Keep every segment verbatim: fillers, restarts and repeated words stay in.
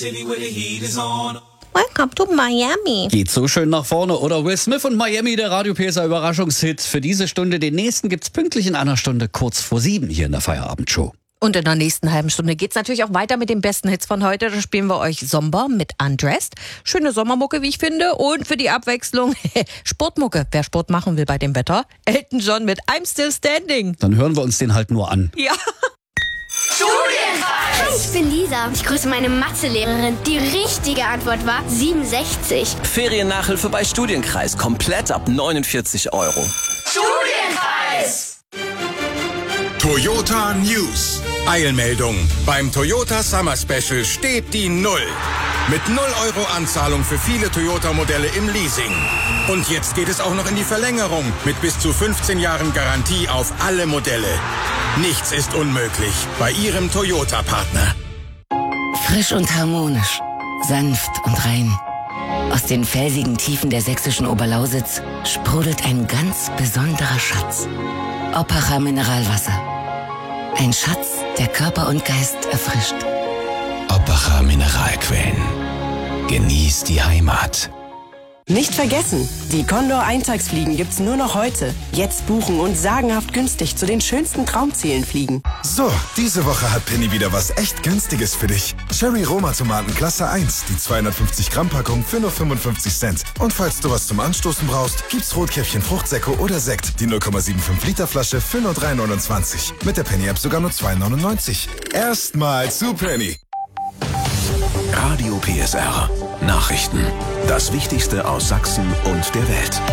Welcome to Miami. Geht so schön nach vorne, oder? Will Smith und Miami, der Radio P S R Überraschungshit. Für diese Stunde, den nächsten gibt's pünktlich in einer Stunde kurz vor sieben hier in der Feierabendshow. Und in der nächsten halben Stunde geht's natürlich auch weiter mit den besten Hits von heute. Da spielen wir euch Somber mit Undressed. Schöne Sommermucke, wie ich finde. Und für die Abwechslung Sportmucke. Wer Sport machen will bei dem Wetter. Elton John mit I'm Still Standing. Dann hören wir uns den halt nur an. Ja. Hi, ich bin Lisa. Ich grüße meine Mathelehrerin. Die richtige Antwort war siebenundsechzig. Feriennachhilfe bei Studienkreis. Komplett ab neunundvierzig Euro. Studienkreis! Toyota News. Eilmeldung. Beim Toyota Summer Special steht die Null. Mit null Euro Anzahlung für viele Toyota-Modelle im Leasing. Und jetzt geht es auch noch in die Verlängerung mit bis zu fünfzehn Jahren Garantie auf alle Modelle. Nichts ist unmöglich bei Ihrem Toyota-Partner. Frisch und harmonisch, sanft und rein. Aus den felsigen Tiefen der sächsischen Oberlausitz sprudelt ein ganz besonderer Schatz. Oppacher Mineralwasser. Ein Schatz, der Körper und Geist erfrischt. Oppacher Mineralquellen. Genieß die Heimat. Nicht vergessen, die Condor Eintagsfliegen gibt's nur noch heute. Jetzt buchen und sagenhaft günstig zu den schönsten Traumzielen fliegen. So, diese Woche hat Penny wieder was echt Günstiges für dich. Cherry Roma Tomaten Klasse eins, die zweihundertfünfzig Gramm Packung für nur fünfundfünfzig Cent. Und falls du was zum Anstoßen brauchst, gibt's Rotkäppchen Fruchtsäcke oder Sekt, die null Komma fünfundsiebzig Liter Flasche für nur drei neunundzwanzig. Mit der Penny App sogar nur zwei neunundneunzig. Erstmal zu Penny. Radio P S R. Nachrichten. Das Wichtigste aus Sachsen und der Welt.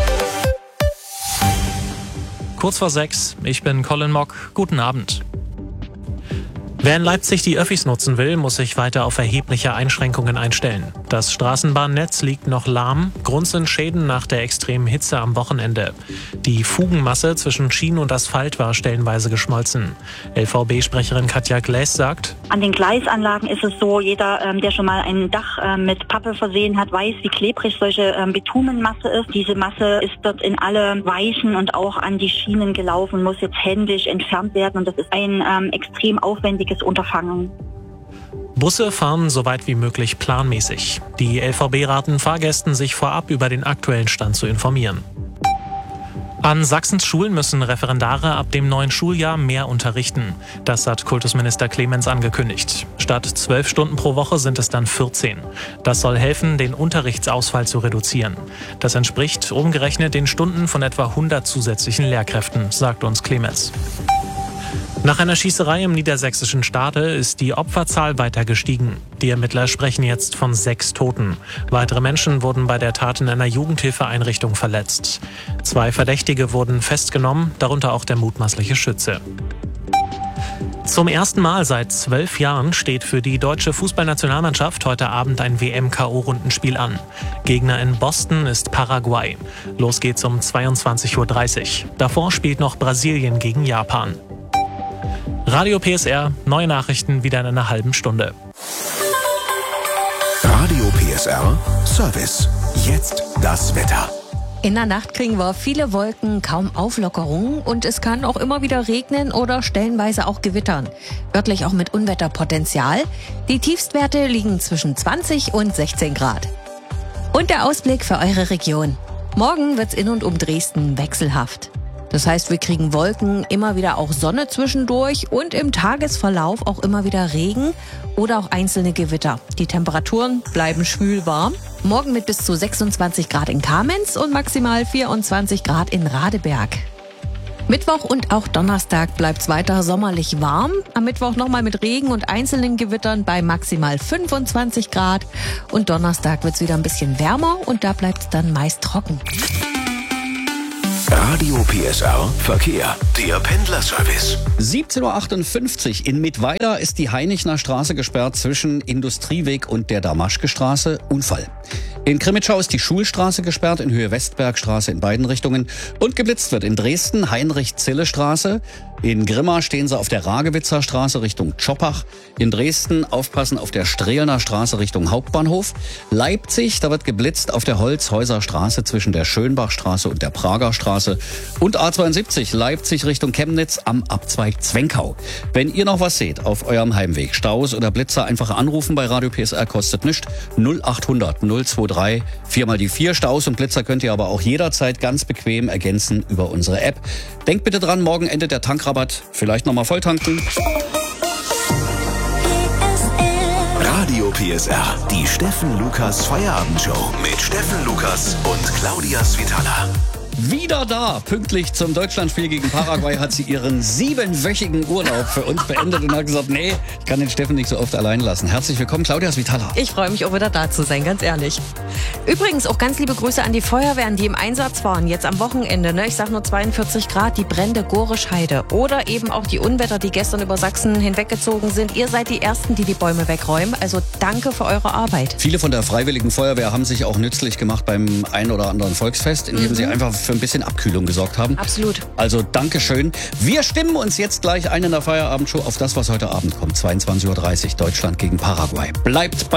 Kurz vor sechs, ich bin Colin Mock. Guten Abend. Wer in Leipzig die Öffis nutzen will, muss sich weiter auf erhebliche Einschränkungen einstellen. Das Straßenbahnnetz liegt noch lahm. Grund sind Schäden nach der extremen Hitze am Wochenende. Die Fugenmasse zwischen Schienen und Asphalt war stellenweise geschmolzen. L V B-Sprecherin Katja Gläs sagt: An den Gleisanlagen ist es so, jeder, ähm, der schon mal ein Dach äh, mit Pappe versehen hat, weiß, wie klebrig solche ähm, Bitumenmasse ist. Diese Masse ist dort in alle Weichen und auch an die Schienen gelaufen, muss jetzt händisch entfernt werden. Und das ist ein ähm, extrem aufwendiges Unterfangen. Busse fahren so weit wie möglich planmäßig. Die L V B raten Fahrgästen, sich vorab über den aktuellen Stand zu informieren. An Sachsens Schulen müssen Referendare ab dem neuen Schuljahr mehr unterrichten. Das hat Kultusminister Clemens angekündigt. Statt zwölf Stunden pro Woche sind es dann vierzehn. Das soll helfen, den Unterrichtsausfall zu reduzieren. Das entspricht umgerechnet den Stunden von etwa hundert zusätzlichen Lehrkräften, sagt uns Clemens. Nach einer Schießerei im niedersächsischen Stade ist die Opferzahl weiter gestiegen. Die Ermittler sprechen jetzt von sechs Toten. Weitere Menschen wurden bei der Tat in einer Jugendhilfeeinrichtung verletzt. Zwei Verdächtige wurden festgenommen, darunter auch der mutmaßliche Schütze. Zum ersten Mal seit zwölf Jahren steht für die deutsche Fußballnationalmannschaft heute Abend ein W M-K O-Rundenspiel an. Gegner in Boston ist Paraguay. Los geht's um zweiundzwanzig Uhr dreißig. Davor spielt noch Brasilien gegen Japan. Radio P S R, neue Nachrichten wieder in einer halben Stunde. Radio P S R, Service. Jetzt das Wetter. In der Nacht kriegen wir viele Wolken, kaum Auflockerungen und es kann auch immer wieder regnen oder stellenweise auch gewittern. Örtlich auch mit Unwetterpotenzial. Die Tiefstwerte liegen zwischen zwanzig und sechzehn Grad. Und der Ausblick für eure Region. Morgen wird's in und um Dresden wechselhaft. Das heißt, wir kriegen Wolken, immer wieder auch Sonne zwischendurch und im Tagesverlauf auch immer wieder Regen oder auch einzelne Gewitter. Die Temperaturen bleiben schwül warm. Morgen mit bis zu sechsundzwanzig Grad in Kamenz und maximal vierundzwanzig Grad in Radeberg. Mittwoch und auch Donnerstag bleibt's weiter sommerlich warm. Am Mittwoch nochmal mit Regen und einzelnen Gewittern bei maximal fünfundzwanzig Grad. Und Donnerstag wird's wieder ein bisschen wärmer und da bleibt's dann meist trocken. Radio P S R Verkehr, der Pendlerservice. siebzehn Uhr achtundfünfzig in Mittweida ist die Heinichner Straße gesperrt zwischen Industrieweg und der Damaschke Straße. Unfall. In Krimitschau ist die Schulstraße gesperrt, in Höhe Westbergstraße in beiden Richtungen. Und geblitzt wird in Dresden Heinrich-Zille-Straße. In Grimma stehen sie auf der Ragewitzer Straße Richtung Tschoppach. In Dresden aufpassen auf der Strehlner Straße Richtung Hauptbahnhof. Leipzig, da wird geblitzt auf der Holzhäuser Straße zwischen der Schönbachstraße und der Prager Straße. Und A zweiundsiebzig Leipzig Richtung Chemnitz am Abzweig Zwenkau. Wenn ihr noch was seht auf eurem Heimweg, Staus oder Blitzer, einfach anrufen bei Radio P S R, kostet nichts. null achthundert null drei vier mal die vier. Staus und Blitzer könnt ihr aber auch jederzeit ganz bequem ergänzen über unsere App. Denkt bitte dran, morgen endet der Tankrabatt. Vielleicht nochmal volltanken. Radio P S R, die Steffen Lukas Feierabendshow mit Steffen Lukas und Claudia Svitala. Wieder da, pünktlich zum Deutschlandspiel gegen Paraguay hat sie ihren siebenwöchigen Urlaub für uns beendet und hat gesagt, nee, ich kann den Steffen nicht so oft allein lassen. Herzlich willkommen, Claudia Svitala. Ich freue mich auch wieder da zu sein, ganz ehrlich. Übrigens auch ganz liebe Grüße an die Feuerwehren, die im Einsatz waren, jetzt am Wochenende. Ne? Ich sag nur zweiundvierzig Grad, die Brände Gorischheide oder eben auch die Unwetter, die gestern über Sachsen hinweggezogen sind. Ihr seid die Ersten, die die Bäume wegräumen. Also danke für eure Arbeit. Viele von der Freiwilligen Feuerwehr haben sich auch nützlich gemacht beim ein oder anderen Volksfest, indem mhm. sie einfach für ein bisschen Abkühlung gesorgt haben. Absolut. Also Dankeschön. Wir stimmen uns jetzt gleich ein in der Feierabendshow auf das, was heute Abend kommt. zweiundzwanzig Uhr dreißig, Deutschland gegen Paraguay. Bleibt bei